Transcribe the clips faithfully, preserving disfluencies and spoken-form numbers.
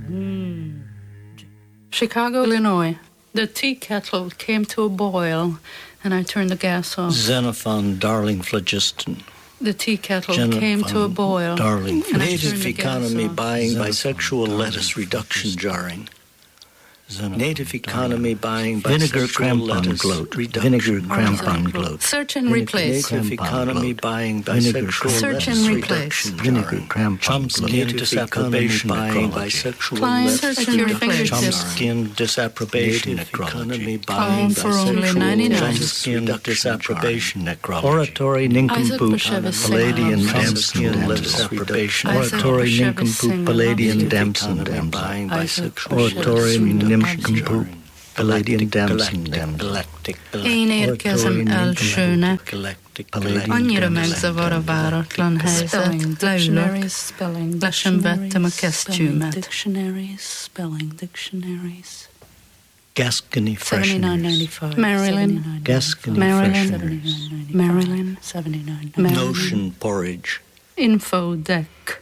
Chicago, Illinois. The tea kettle came to a boil, and I turned the gas off. Xenophon, darling phlogiston. The tea kettle Xenophon, came to a boil. Darling, and I native turned the gas economy off. buying Xenophon, bisexual darling, lettuce reduction phlogiston. jarring. Xenophon, Native economy buying Vinegar bisexual crampon lettuce gloat. reduction. Vinegar crampon gloat. Search and Vinegar replace. Native crampon economy gloat. buying Vinegar bisexual Search lettuce and replace. reduction Vinegar jarring. crampon Chum gloat. skin Native disapprobation economy buying necrology. bisexual Client lettuce search at your reduction fingertips. Chum Fingertips. skin disapprobation Native economy ecology. buying Call for only bisexual ninety-nine. Chum Lettuce skin reduction disapprobation necrology. Oratory Isaac nincompoop, Bashevis Palladian Singh. Damson lettuce Damson. approbation. Isaac Oratory Bashevis nincompoop, Singh. Palladian Native Damson economy Damson. buying Isaac bisexual Oratory Bashevis Singh. nincompoop, Palladian Damson galactic, Damson. galactic, Én érkezem elsőnek, galactic, annyira megzavar a váratlan helyzet, leülök, le sem vettem a kesztyűmet. Dictionaries, spelling dictionaries. Gascony seventy-nine fresheners. ninety-five. Marilyn. Gascony Marilyn. fresheners. Marilyn. seventy-nine Marilyn. Notion porridge. Infodeck.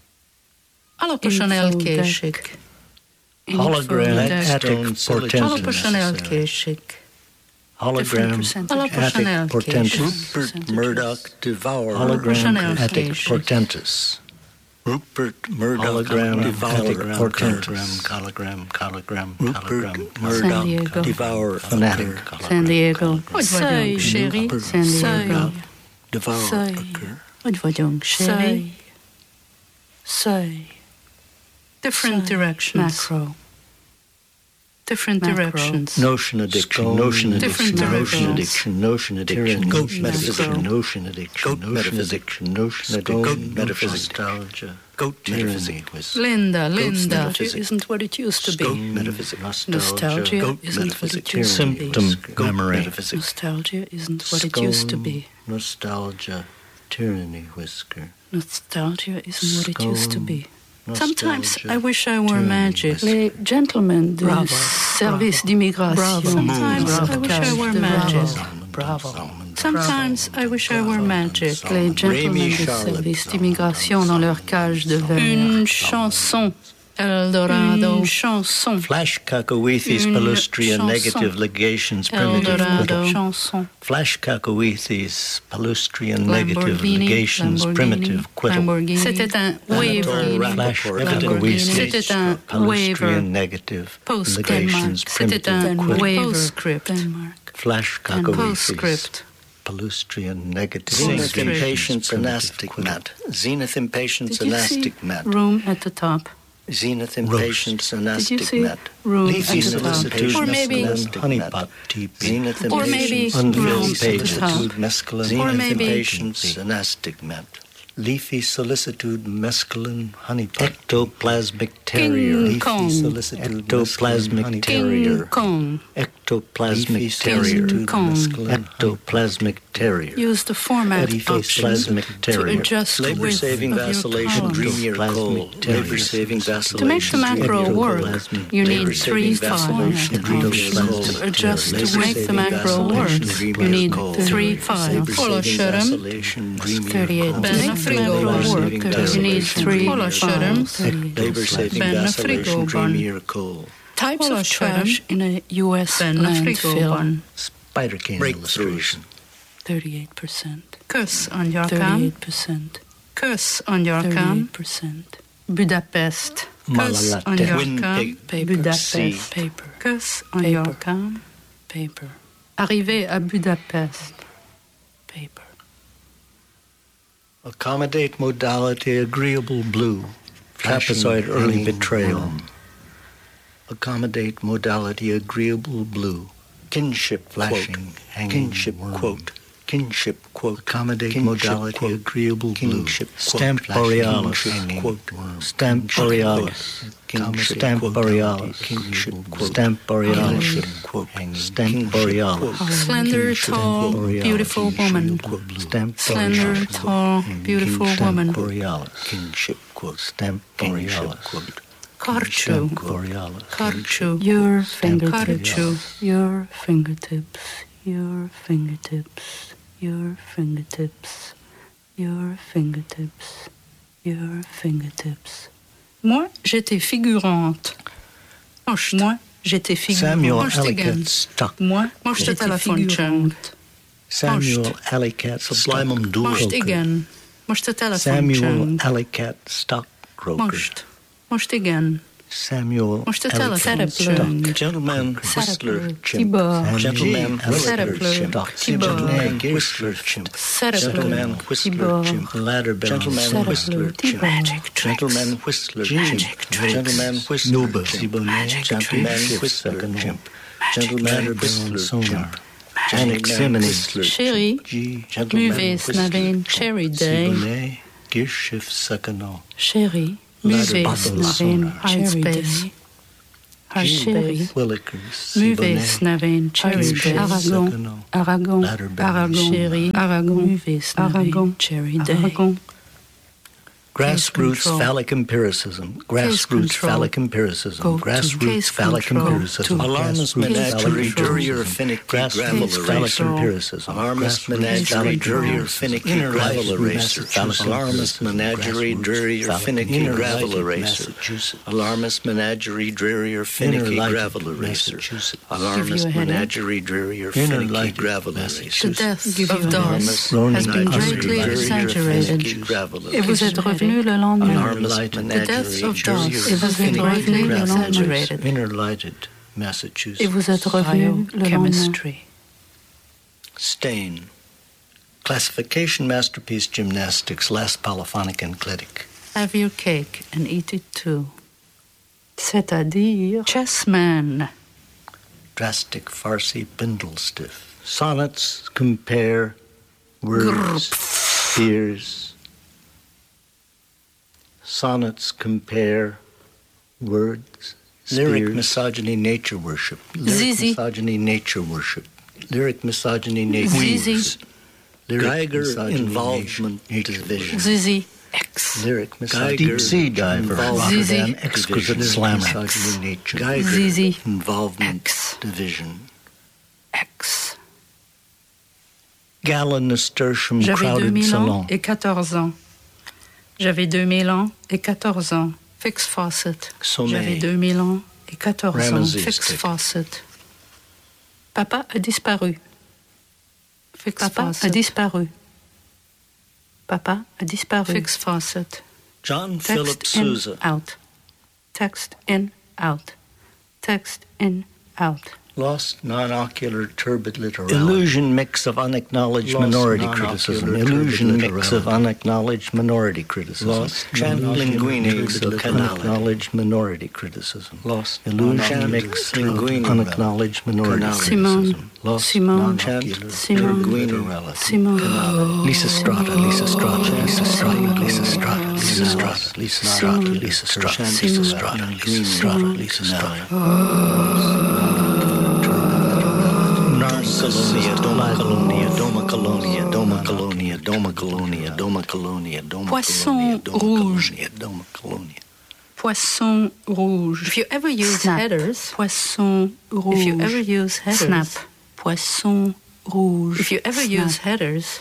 Alaposan Infodeck. elkésik. Hologram Infodeck. attic Infodeck. Alaposan portentous. elkésik. Hologram Alaposan attic portentous. elkésik. Rupert Murdoch devour. Hologram Alaposan attic elkésik. portentous. Rupert Murdoch Hologram devour. attic portentous. Hologram, hologram, Rupert hologram, San Diego. Murdoch devour. Fanatic. San Diego. Hogy Szaj, vagyunk, chéri? Rupert San Diego. Murdoch devour. Szaj. Hogy vagyunk, chéri? Say. Say. Different Say. directions. Macro. Different Macro. directions. Notion addiction, Scone. notion Different addiction, notion directions. addiction, notion addiction, Tyranny. goat Scone. metaphysics, Notion addiction. goat Notion metaphysics, addiction. notion Scone. addiction, goat Notion metaphysics, nostalgia. goat Tyranny. metaphysics, Linda, Goat Linda. metaphysics. Isn't what it used to goat be. metaphysics, Nostalgia goat isn't what it metaphysics, used to be. Symptom goat memory. metaphysics, Nostalgia isn't what it used to be. Nostalgia. Tyranny whisker. Nostalgia isn't what it used to be. Sometimes Nostalgia. I wish I were Tyranny magic. whisker. Les gentlemen du Bravo. service d'immigration. Bravo. Sometimes I wish I were magic. Bravo. Sometimes I wish I were magic. Les Rémi gentlemen du Charlotte. service d'immigration dans leur cage de verre. Une chanson. Eldorado. Une chanson. Flash cacoethes, Une palustria, chanson. negative legations, primitive Eldorado. quibble. Chanson. Flash cacoethes, palustria, negative Lamborghini. legations, primitive quibble. Lamborghini. C'était un Anatole waiver. Flash Lamborghini. C'était un palustria, waiver. negative Post legations, C'était un primitive quibble. waiver. Postscript. Denmark. Flash Un cacoethes. postscript. Palustria, negative Zenith legations, impatience, primitive anastic quibble. mat. Zenith impatience, Did you see anastic mat. room at the top? Zenith impatience, Did you anastic see mat. room Leafy at the top? solicitude, Or maybe, mescaline, honeypot, T P. Zenith Or maybe impatience, room unfilled at the pages. top. Mescaline, Or Zenith maybe- impatience, anastic mat. Leafy solicitude, mescaline, honeypot. Ectoplasmic terrier. King Leafy Kong. solicitude, ectoplasmic King terrier. Kong. Ectoplasmic Leafy terrier. King Kong. Ectoplasmic terrier. Use the format option Plasmic to terrier. adjust the width Labor-saving of your vacillation, column. dreamier Plasmic coal. terrier. Labor-saving To vacillation. make the macro dreamier work, coal. you need Labor-saving three vacillation, files. dreamier coal. To adjust to Labor-saving make the macro work, vacillation, you need dreamier coal. three files. Labor-saving Follow vacillation, dreamier thirty-eight. coal. Ben a frigo Labor-saving work, you need vacillation, three dreamier files. Labor-saving Ben a vacillation, frigoban. dreamier coal. Types Follow of trash in a U S Ben a landfill. frigoban. Spider cane Breakthroughs. illustration. thirty-eight percent. Kus on your cam. thirty-eight percent. Kus on your cam. thirty-eight percent. Budapest. Kus Malalate. on your Wind cam. pig. Paper. Budapest. Paper. Kus on Paper. your cam. Paper. Arrivé à Budapest. Paper. Accommodate modality, agreeable blue. Trapezoid early hanging betrayal. worm. Accommodate modality, agreeable blue. Kinship Flashing, quote. hanging Kinship worm. quote. Kinship quote. Accommodate Kinship modality, quote. agreeable blue. Kinship quote. Stamp Flashing, borealis. hanging Quote. worm. Stamp Kinship borealis. quote. Stamp Quote. borealis. Kinship quote. Stamp borealis. Kinship quote. Hanging. Stamp Kinship borealis. quote. Slender, Kinship tall, borealis. beautiful woman. Stamp Slender, borealis. tall, beautiful Stamp woman. borealis. Kinship quote. Stamp Kinship borealis. quote. Karchu. Stamp borealis. Karchu. Your Stamp fingertips. borealis. Your fingertips. Your fingertips. Your fingertips. Your fingertips. Your fingertips. Moi, j'étais figurante. Most. Moi, j'étais figurante. Samuel Most igen. Ellicott Stock. Moi, most a telefontjánk. Samuel Ellicott Slimum Stock. Dool. Most igen. Most a Samuel telefontjánk. Ellicott Stockbroker. Most. Most igen. Samuel Most a Ellicott telefontjánk. Stock. Gentleman Whistler Chimp. Tibor. Gentleman Whistler Whistler Chimp. Chimp. Tibor. Gentleman Whistler Chimp. Gentleman Whistler Tibor. Chimp. Ladderbell. Gentleman Whistler Chimp. Magic tricks. Gentleman Whistler Chimp. Magic tricks. Gentleman Whistler Noble. Chimp. Magic Gentleman tricks. Whistler Second Chimp. Magic Gentleman Ladderbell Whistler Sonar. Chimp. Aneximony. Chérie, G. Muves n'avait Cherry Day. Siboney. Girshif Sakano. Chérie, Ladder Muves Bottle n'avait Sonar. Cherry Day. Chérie, Willikers. Muves n'avait Cherry Day. Aragon, Aragon, Ladderbell. Aragon, Chérie, Aragon, Muves Aragon, Cherry Day. Aragon. Grassroots control. phallic empiricism. Grassroots control. phallic empiricism. Go to Grassroots case phallic control. empiricism. To Alarmist Grassroots menagerie, phallic Durrier, empiricism. finicky, Grassroots gravel phallic eraser. empiricism. Alarmist Grassroots menagerie, phallic Durrier, empiricism. finicky, Inner gravel light, eraser. Massachusetts. Alarmist menagerie, Grassroots Durrier, phallic- finicky, Inner gravel light, eraser. Massachusetts. Alarmist menagerie, Durrier, finicky, light, gravel eraser. Massachusetts. Alarmist Give you a headache? menagerie, Durrier, Inner finicky, light, gravel eraser. The Massachusetts. death Give of you a dogs headache? has been greatly exaggerated. Et vous êtes revenu le lendemain. The death of dogs has been greatly exaggerated. Inner lighted, Massachusetts. Et vous êtes revenu le lendemain. Stain. Classification masterpiece gymnastics, last polyphonic and clitic. Have your cake and eat it too. C'est-à-dire chessman. Drastic, Farsi, bindle stiff. Sonnets compare words, fears. Sonnets compare words, lyric Spears. misogyny, nature worship. Lyric Zizi. misogyny, nature worship. Lyric misogyny, nature Zizi. worship. Lyric Geiger misogyny, involvement nature division. worship. Zizi X. Lyric misogyny, Geiger deep sea diver, involvement Rotterdam, Zizi. exquisite division. slammer. Lyric Misogyny, nature. Geiger Zizi. involvement X. division. X. Gallon nasturtium, J'avais crowded deux mille ans salon. et quatorze ans. J'avais deux mille ans et quatorze ans. Fix Fawcett. Sommeil. J'avais deux mille ans et quatorze ans. Ramesses Fix ticket. Fawcett. Papa a disparu. Fix Papa Fawcett. a disparu. Papa a disparu. Fix Fawcett. John Philip Text in, Sousa. out. Text in, out. Text in, out. Lost non-ocular turbid literality. Illusion mix of unacknowledged Lost minority non-ocular criticism. turbid Illusion mix literality. of unacknowledged minority criticism. Lost translinguines turbid of canality. unacknowledged minority criticism. Lost Illusion non-ocular mix of linguine unacknowledged minority canality. Simone. criticism. Lost Simone. non-ocular Simone. turbid literality. Simone. Lisa Strata, Lisa Strata, Lisa Strata, Lisa Strata, Lisa Strata, Lisa Strata, Lisa Strata, Lisa Strata, Lisa Strata, Lisa Strata. Colonia, Doma Colonia, Doma Colonia, Doma Colonia, Doma Colonia, Doma Colonia, Doma Poisson Colonia, Doma rouge. Colonia, Doma Colonia. Poisson rouge. If you ever use Snap. headers, poisson rouge. If you ever use headers, snap. Poisson rouge. If you ever Snap. use headers,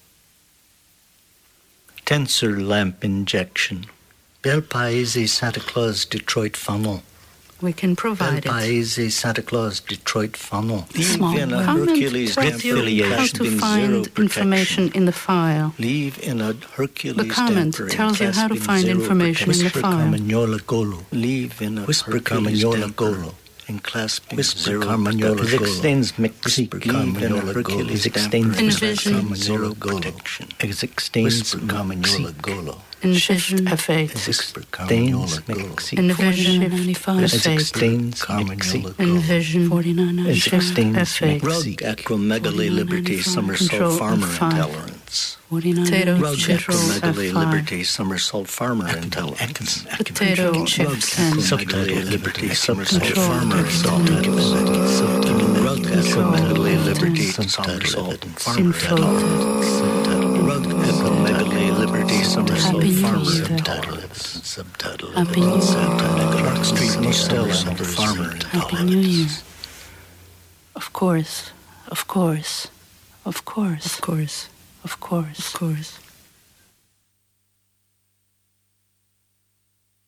Tensor lamp injection. Bel Paese, Santa Claus, Detroit Fanon. we can Bel provide it. Paese, Santa Claus, Detroit Fanon. Small. Leave in a Comment Hercules tells you affiliation. how has to been find zero information protection. in the file. Leave in a Hercules The comment damper tells you has how to been find zero information in the Whisper file. Carmagnola Golo. Leave in a Whisper Hercules Carmagnola damper Golo. and clasping Whisper zero Carmagnola protection. Golo. Extends Mexique. Whisper Carmagnola Golo. Extends Envision. zero protection. Extends Whisper Carmagnola Golo. Envision F eight. Extends Mexique. Envision ninety-five Extends Mexique. Envision It Shift extends F eight. Rug acromegaly liberty somersault Control farmer F five. intolerance. Potato Rug chip acromegaly F five. liberty somersault farmer intolerance. Potato chip ten. Acromegaly liberty somersault Control farmer intolerance. Rug acromegaly liberty somersault farmer intolerance. Rug acromegaly liberty somersault Happy New farmer Year. intolerance. Subtitle. Happy New Year. Clark Street somersault farmer Happy New Year. intolerance. Of course. Of course. Of course. Of course. Of course. Of course.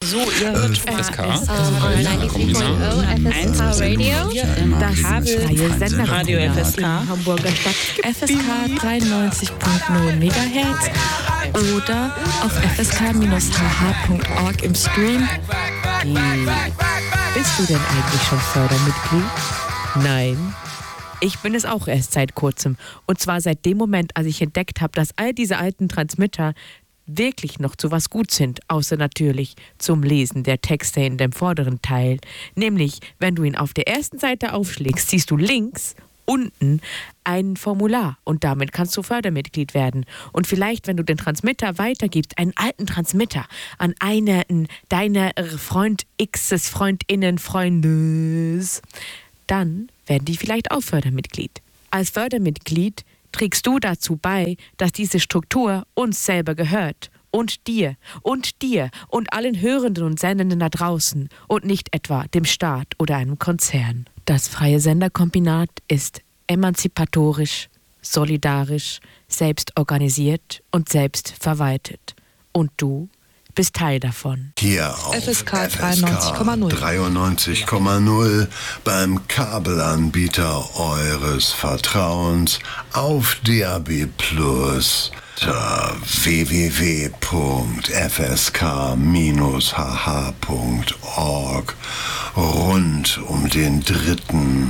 So, ihr hört F S K, F S K Radio, das freie Sender Radio F S K, Hamburger Stadt, F S K dreiundneunzig Komma null Megahertz oder auf f s k Bindestrich h h Punkt org im Stream. Wie bist du denn eigentlich schon Fördermitglied? Nein. Ich bin es auch erst seit kurzem. Und zwar seit dem Moment, als ich entdeckt habe, dass all diese alten Transmitter wirklich noch zu was gut sind, außer natürlich zum Lesen der Texte in dem vorderen Teil. Nämlich, wenn du ihn auf der ersten Seite aufschlägst, siehst du links unten ein Formular und damit kannst du Fördermitglied werden. Und vielleicht, wenn du den Transmitter weitergibst, einen alten Transmitter an einen deiner Freund X's, Freundinnen, Freundes, dann werden die vielleicht auch Fördermitglied. Als Fördermitglied trägst du dazu bei, dass diese Struktur uns selber gehört. Und dir, und dir, und allen Hörenden und Sendenden da draußen und nicht etwa dem Staat oder einem Konzern. Das freie Senderkombinat ist emanzipatorisch, solidarisch, selbstorganisiert und selbst verwaltet. Und du bist Teil davon. Hier auf F S K dreiundneunzig Komma null. dreiundneunzig Komma null beim Kabelanbieter eures Vertrauens auf D A B Plus. w w w Punkt f s k Bindestrich h h Punkt org rund um den dritten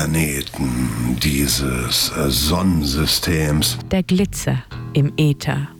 Planeten dieses Sonnensystems. Der Glitzer im Äther.